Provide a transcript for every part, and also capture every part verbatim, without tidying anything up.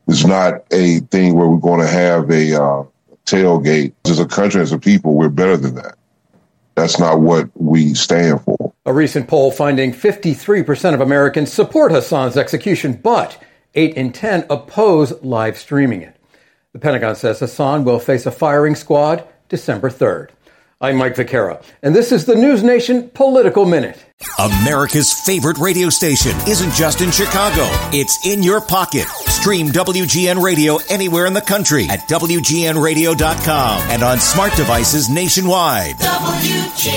It's not a thing where we're going to have a uh, tailgate. As a country, as a people, we're better than that. That's not what we stand for. A recent poll finding fifty-three percent of Americans support Hassan's execution, but eight in ten oppose live streaming it. The Pentagon says Hassan will face a firing squad December third. I'm Mike Vaquera, and this is the News Nation Political Minute. America's favorite radio station isn't just in Chicago. It's in your pocket. Stream W G N Radio anywhere in the country at W G N radio dot com and on smart devices nationwide. W G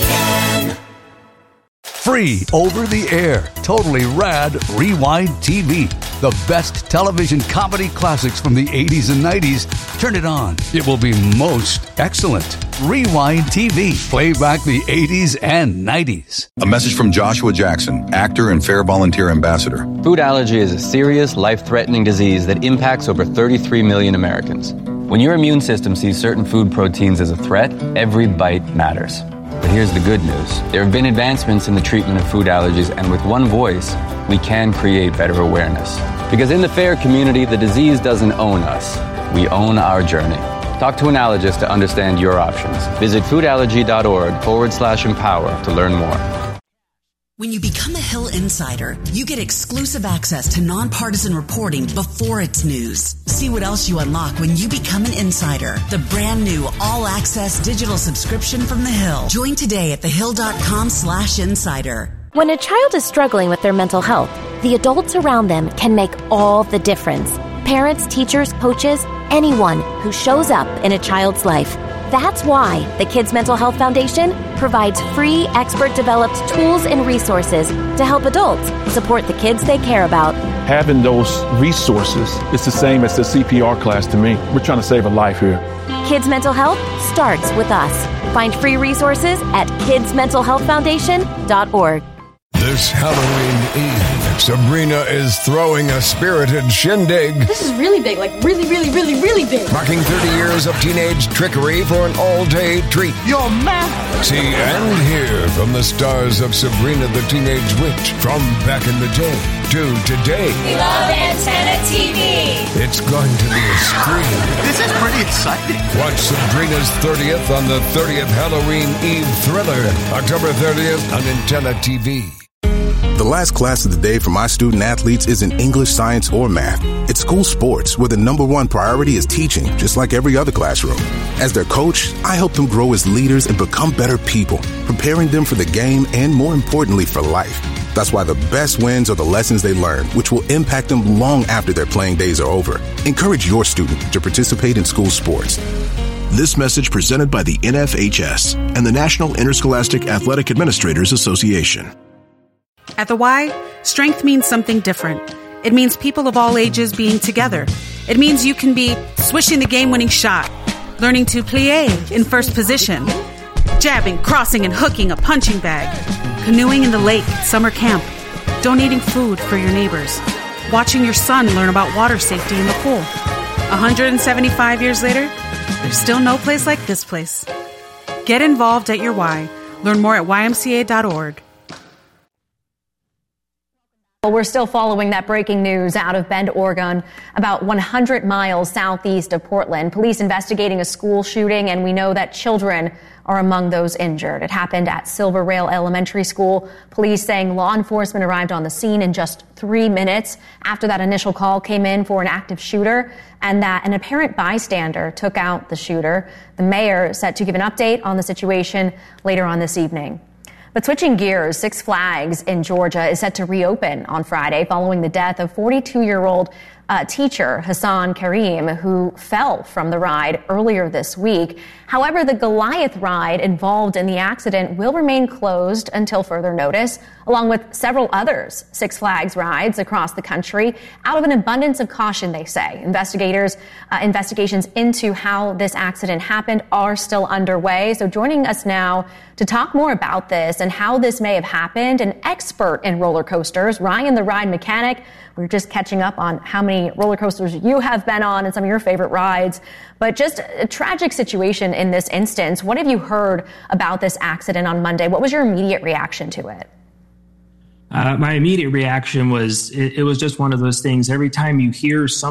N. Free over the air, totally rad Rewind T V. The best television comedy classics from the eighties and nineties. Turn it on. It will be most excellent. Rewind T V. Play back the eighties and nineties. A message from Joshua Jackson, actor and Fair Volunteer Ambassador. Food allergy is a serious, life-threatening disease that impacts over thirty-three million Americans. When your immune system sees certain food proteins as a threat, every bite matters. But here's the good news. There have been advancements in the treatment of food allergies, and with one voice, we can create better awareness. Because in the FAIR community, the disease doesn't own us. We own our journey. Talk to an allergist to understand your options. Visit foodallergy.org forward slash empower to learn more. When you become a Hill Insider, you get exclusive access to nonpartisan reporting before it's news. See what else you unlock when you become an insider. The brand new all-access digital subscription from The Hill. Join today at thehill.com slash insider. When a child is struggling with their mental health, the adults around them can make all the difference. Parents, teachers, coaches, anyone who shows up in a child's life. That's why the Kids Mental Health Foundation provides free, expert-developed tools and resources to help adults support the kids they care about. Having those resources is the same as the C P R class to me. We're trying to save a life here. Kids Mental Health starts with us. Find free resources at kids mental health foundation dot org. This Halloween Eve, Sabrina is throwing a spirited shindig. This is really big, like really, really, really, really big. Marking thirty years of teenage trickery for an all-day treat. You're mad. See and hear from the stars of Sabrina the Teenage Witch from back in the day to today. We love Antenna T V. It's going to be a scream. This is pretty exciting. Watch Sabrina's thirtieth on the thirtieth Halloween Eve thriller, October thirtieth on Antenna T V. The last class of the day for my student athletes isn't English, science, or math. It's school sports, where the number one priority is teaching, just like every other classroom. As their coach, I help them grow as leaders and become better people, preparing them for the game and, more importantly, for life. That's why the best wins are the lessons they learn, which will impact them long after their playing days are over. Encourage your student to participate in school sports. This message presented by the N F H S and the National Interscholastic Athletic Administrators Association. At the Y, strength means something different. It means people of all ages being together. It means you can be swishing the game-winning shot, learning to plie in first position, jabbing, crossing, and hooking a punching bag, canoeing in the lake at summer camp, donating food for your neighbors, watching your son learn about water safety in the pool. one hundred seventy-five years later, there's still no place like this place. Get involved at your Y. Learn more at y m c a dot org. Well, we're still following that breaking news out of Bend, Oregon, about one hundred miles southeast of Portland. Police investigating a school shooting, and we know that children are among those injured. It happened at Silver Rail Elementary School. Police saying law enforcement arrived on the scene in just three minutes after that initial call came in for an active shooter, and that an apparent bystander took out the shooter. The mayor set to give an update on the situation later on this evening. But switching gears, Six Flags in Georgia is set to reopen on Friday following the death of forty-two-year-old uh, teacher Hassan Karim, who fell from the ride earlier this week. However, the Goliath ride involved in the accident will remain closed until further notice, along with several others Six Flags rides across the country, out of an abundance of caution, they say. Investigators, uh, investigations into how this accident happened are still underway. So joining us now to talk more about this and how this may have happened, an expert in roller coasters, Ryan the Ride Mechanic. We're just catching up on how many roller coasters you have been on and some of your favorite rides. But just a tragic situation in this instance. What have you heard about this accident on Monday? What was your immediate reaction to it? Uh, my immediate reaction was it, it was just one of those things. Every time you hear something